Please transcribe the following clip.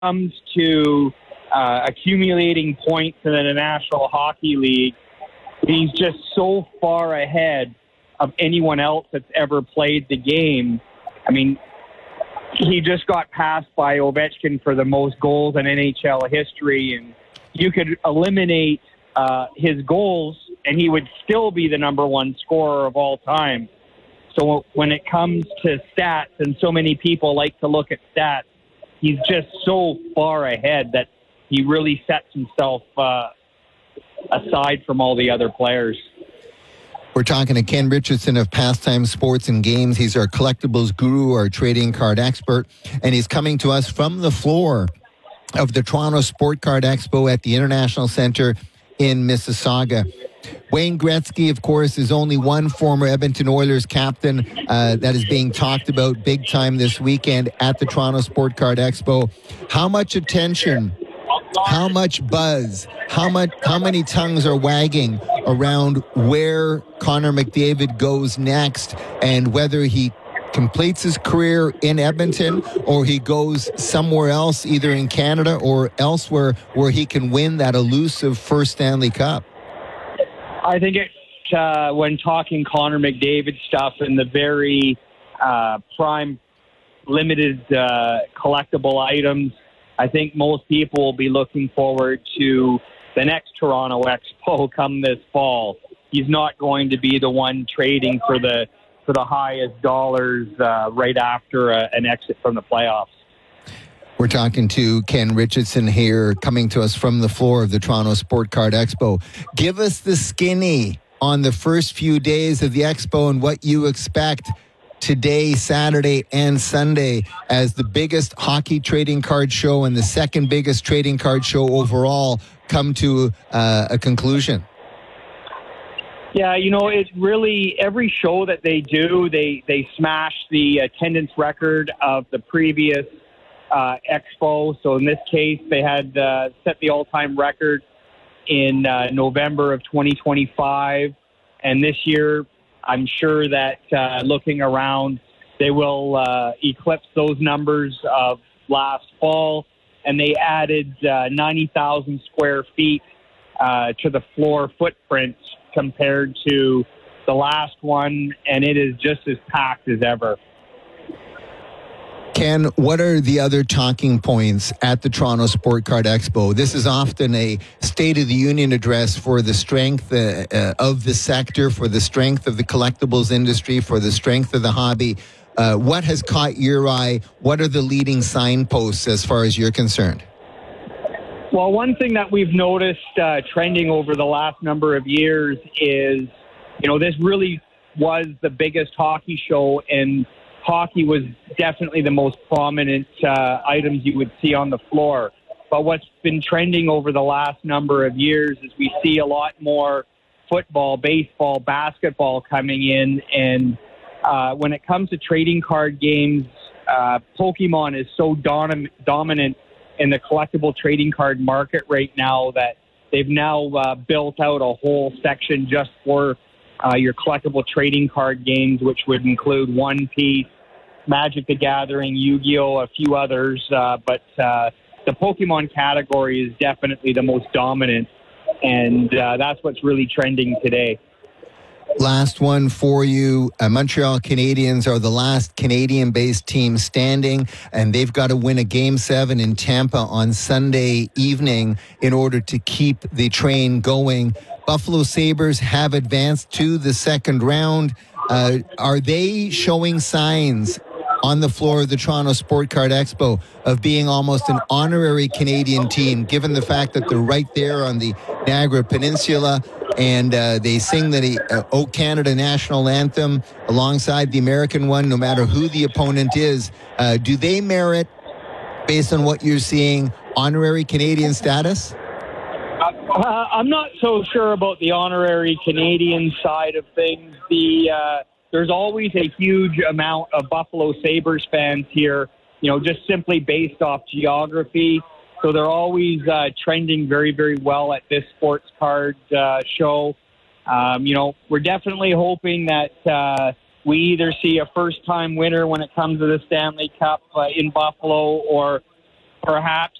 comes to accumulating points in the National Hockey League, he's just so far ahead of anyone else that's ever played the game. I mean, he just got passed by Ovechkin for the most goals in NHL history, and you could eliminate his goals, and he would still be the number one scorer of all time. So when it comes to stats, and so many people like to look at stats, he's just so far ahead that he really sets himself aside from all the other players. We're talking to Ken Richardson of Pastime Sports and Games. He's our collectibles guru, our trading card expert, and he's coming to us from the floor of the Toronto Sport Card Expo at the International Centre in Mississauga. Wayne Gretzky, of course, is only one former Edmonton Oilers captain that is being talked about big time this weekend at the Toronto Sport Card Expo. How much attention, how much buzz, how many tongues are wagging around where Connor McDavid goes next, and whether he completes his career in Edmonton or he goes somewhere else, either in Canada or elsewhere, where he can win that elusive first Stanley Cup? I think when talking Connor McDavid stuff and the very prime limited collectible items, I think most people will be looking forward to the next Toronto Expo come this fall. He's not going to be the one trading for the highest dollars right after an exit from the playoffs. We're talking to Ken Richardson here, coming to us from the floor of the Toronto Sport Card Expo. Give us the skinny on the first few days of the Expo and what you expect today, Saturday, and Sunday as the biggest hockey trading card show and the second biggest trading card show overall come to a conclusion. Yeah, it really, every show that they do, they smash the attendance record of the previous Expo. So in this case, they had set the all-time record in November of 2025. And this year, I'm sure that looking around, they will eclipse those numbers of last fall. And they added 90,000 square feet to the floor footprint compared to the last one. And it is just as packed as ever. Ken, what are the other talking points at the Toronto Sport Card Expo? This is often a State of the Union address for the strength of the sector, for the strength of the collectibles industry, for the strength of the hobby. What has caught your eye? What are the leading signposts as far as you're concerned? Well, one thing that we've noticed trending over the last number of years is, this really was the biggest hockey show, and hockey was definitely the most prominent items you would see on the floor. But what's been trending over the last number of years is we see a lot more football, baseball, basketball coming in. And when it comes to trading card games, Pokemon is so dominant in the collectible trading card market right now that they've now built out a whole section just for your collectible trading card games, which would include One Piece, Magic the Gathering, Yu-Gi-Oh!, a few others. But the Pokemon category is definitely the most dominant, and that's what's really trending today. Last one for you. Montreal Canadiens are the last Canadian-based team standing, and they've got to win a Game 7 in Tampa on Sunday evening in order to keep the train going. Buffalo Sabres have advanced to the second round. Are they showing signs on the floor of the Toronto Sport Card Expo of being almost an honorary Canadian team, given the fact that they're right there on the Niagara Peninsula and they sing the O Canada national anthem alongside the American one, no matter who the opponent is? Do they merit, based on what you're seeing, honorary Canadian status? I'm not so sure about the honorary Canadian side of things. There's always a huge amount of Buffalo Sabres fans here, just simply based off geography. So they're always trending very, very well at this sports card show. We're definitely hoping that we either see a first-time winner when it comes to the Stanley Cup in Buffalo, or perhaps